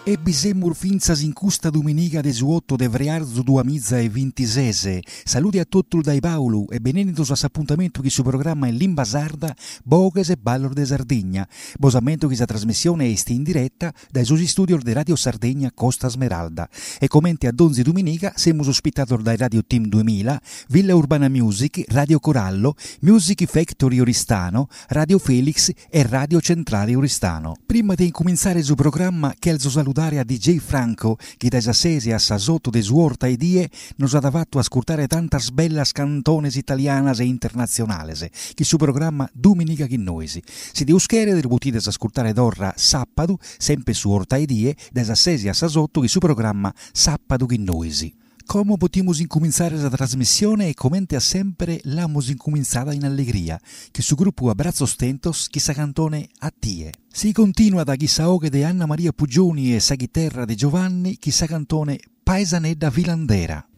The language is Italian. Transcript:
E bisemur finzas in custa domenica de 18 de vrearzo 2026. Saluti a tutti dai Paolo e benvenuti a appuntamento che su programma in Limba Sarda, Boges e Ballor de Sardegna. Bosamento che sa trasmissione è in diretta dai suoi studi di Radio Sardegna Costa Smeralda. E commenti ad 11 domenica siamo ospitati dai Radio Team 2000, Villa Urbana Music, Radio Corallo, Music Factory Oristano, Radio Felix e Radio Centrale Oristano. Prima di incominciare il programma, che salutare a DJ Franco, che da Sasesi a Sasotto de Suorta e Die nos ha dato ascoltare tantas bellas cantones italianas e internazionales, che su programma Domenica Chinnoisi. Si di uschere del potete ascoltare d'orra Sappado, sempre su Orta e Die, da Sasesi a Sasotto, che su programma Sappado Chinnoisi. Come potremo incominciare la trasmissione e commente a sempre l'amos incominciata in allegria, che su gruppo Abbraccio Stentos chi sa cantone a tie. Si continua da chi sa oghe de Anna Maria Pugioni e sa chitarra di Giovanni chi sa cantone Paesanedda Vilandera.